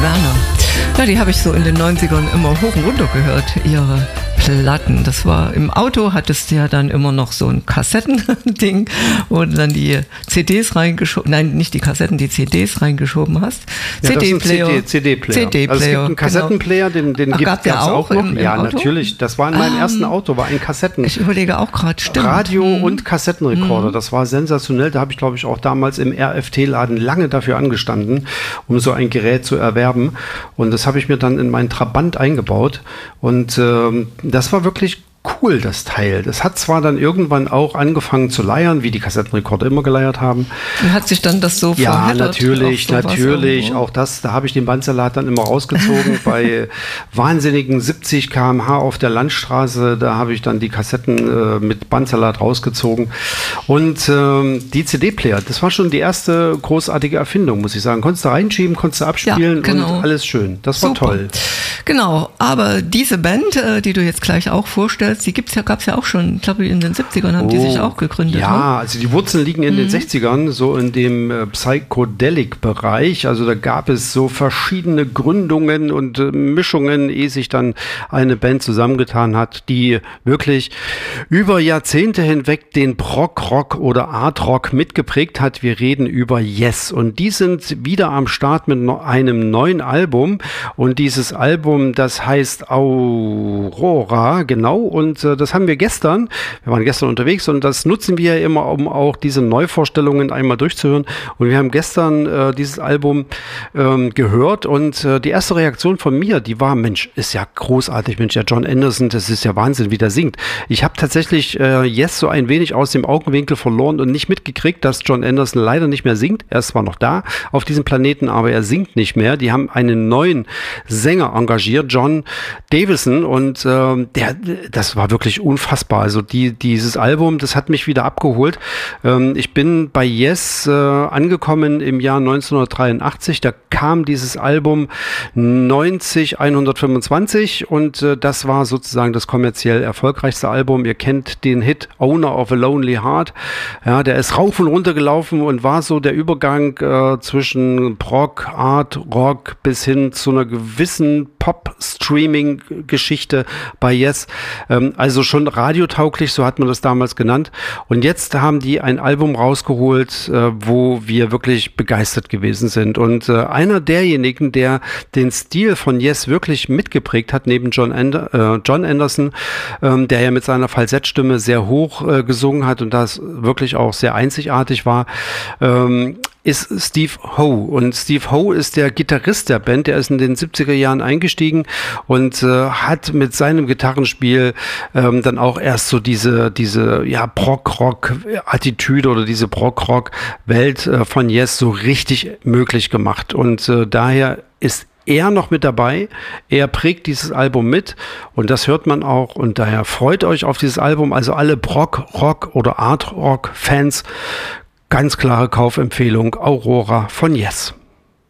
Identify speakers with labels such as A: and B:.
A: Werner. Ja, die habe ich so in den 90ern immer hoch und runter gehört, ihre Platten. Das war im Auto, hattest du ja dann immer noch so ein Kassettending, wo du dann die CDs reingeschoben, nein, nicht die Kassetten, die CDs reingeschoben hast.
B: Ja,
A: CD-Player.
B: CD-Player. Also es gibt einen Kassettenplayer, den gibt es auch noch. Ja, Auto? Natürlich. Das war in meinem ersten Auto, war ein Kassetten.
A: Ich überlege auch gerade, stimmt.
B: Radio und Kassettenrekorder. Das war sensationell. Da habe ich, glaube ich, auch damals im RFT-Laden lange dafür angestanden, um so ein Gerät zu erwerben. Und das habe ich mir dann in meinen Trabant eingebaut. Und das war wirklich cool, das Teil. Das hat zwar dann irgendwann auch angefangen zu leiern, wie die Kassettenrekorder immer geleiert haben.
A: Und hat sich dann das so
B: Ja, natürlich. Auch das, da habe ich den Bandsalat dann immer rausgezogen. Bei wahnsinnigen 70 km/h auf der Landstraße, da habe ich dann die Kassetten mit Bandsalat rausgezogen. Und die CD-Player, das war schon die erste großartige Erfindung, muss ich sagen. Konntest du reinschieben, konntest du abspielen, ja, genau. Und alles schön. Das war super. Toll.
A: Genau, aber diese Band, die du jetzt gleich auch vorstellst, die gab es ja auch schon, ich glaube in den 70ern haben die sich auch gegründet.
B: Ja, ne? Also die Wurzeln liegen in den 60ern, so in dem Psychedelic-Bereich. Also da gab es so verschiedene Gründungen und Mischungen, ehe sich dann eine Band zusammengetan hat, die wirklich über Jahrzehnte hinweg den Prog-Rock oder Art-Rock mitgeprägt hat. Wir reden über Yes. Und die sind wieder am Start mit einem neuen Album. Und dieses Album, das heißt Aurora, genau. Und das haben wir waren gestern unterwegs und das nutzen wir ja immer, um auch diese Neuvorstellungen einmal durchzuhören. Und wir haben gestern dieses Album gehört und die erste Reaktion von mir, die war, Mensch, ist ja großartig, Mensch, ja John Anderson, das ist ja Wahnsinn, wie der singt. Ich habe tatsächlich Yes so ein wenig aus dem Augenwinkel verloren und nicht mitgekriegt, dass John Anderson leider nicht mehr singt. Er ist zwar noch da auf diesem Planeten, aber er singt nicht mehr. Die haben einen neuen Sänger engagiert, John Davison, und das war wirklich unfassbar. Also dieses Album, das hat mich wieder abgeholt. Ich bin bei Yes angekommen im Jahr 1983. Da kam dieses Album 90125 und das war sozusagen das kommerziell erfolgreichste Album. Ihr kennt den Hit Owner of a Lonely Heart. Ja, der ist rauf und runter gelaufen und war so der Übergang zwischen Prog, Art, Rock bis hin zu einer gewissen Pop-Streaming-Geschichte bei Yes. Also schon radiotauglich, so hat man das damals genannt. Und jetzt haben die ein Album rausgeholt, wo wir wirklich begeistert gewesen sind. Und einer derjenigen, der den Stil von Yes wirklich mitgeprägt hat, neben John Anderson, der ja mit seiner Falsettstimme sehr hoch gesungen hat und das wirklich auch sehr einzigartig war, ist Steve Howe. Und Steve Howe ist der Gitarrist der Band, der ist in den 70er Jahren eingestiegen und hat mit seinem Gitarrenspiel dann auch erst so diese Prog-Rock-Attitüde oder diese Prog-Rock-Welt von Yes so richtig möglich gemacht. Und daher ist er noch mit dabei, er prägt dieses Album mit und das hört man auch und daher freut euch auf dieses Album, also alle Prog, Rock oder Art Rock Fans, ganz klare Kaufempfehlung, Aurora von Yes.